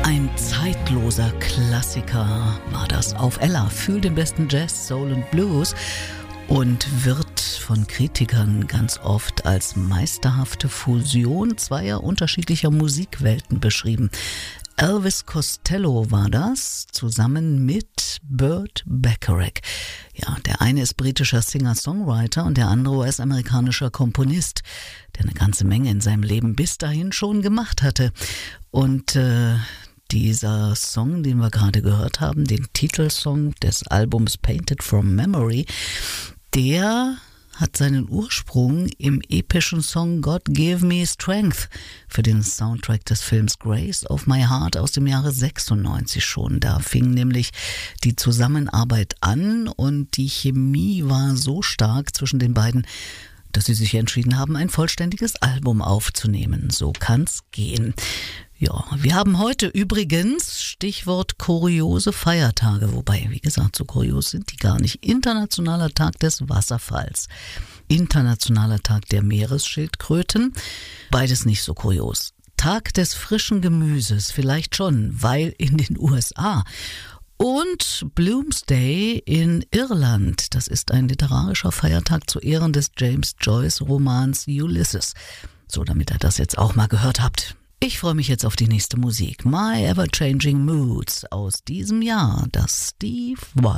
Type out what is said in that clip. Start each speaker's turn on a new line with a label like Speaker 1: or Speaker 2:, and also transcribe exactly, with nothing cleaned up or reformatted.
Speaker 1: Ein zeitloser Klassiker war das auf Ella. Fühl den besten Jazz, Soul und Blues und wird von Kritikern ganz oft als meisterhafte Fusion zweier unterschiedlicher Musikwelten beschrieben. Elvis Costello war das, zusammen mit Burt Bacharach. Ja, der eine ist britischer Singer-Songwriter und der andere U S-amerikanischer Komponist, der eine ganze Menge in seinem Leben bis dahin schon gemacht hatte. Und äh, dieser Song, den wir gerade gehört haben, den Titelsong des Albums Painted from Memory, der hat seinen Ursprung im epischen Song God Give Me Strength für den Soundtrack des Films Grace of My Heart aus dem Jahre sechsundneunzig schon. Da fing nämlich die Zusammenarbeit an und die Chemie war so stark zwischen den beiden, dass sie sich entschieden haben, ein vollständiges Album aufzunehmen. So kann's gehen. Ja, wir haben heute übrigens Stichwort kuriose Feiertage, wobei, wie gesagt, so kurios sind die gar nicht. Internationaler Tag des Wasserfalls, Internationaler Tag der Meeresschildkröten, beides nicht so kurios. Tag des frischen Gemüses, vielleicht schon, weil in den U S A. Und Bloomsday in Irland, das ist ein literarischer Feiertag zu Ehren des James Joyce Romans Ulysses. So, damit ihr das jetzt auch mal gehört habt. Ich freue mich jetzt auf die nächste Musik. My Ever Changing Moods aus diesem Jahr, das Steve Vai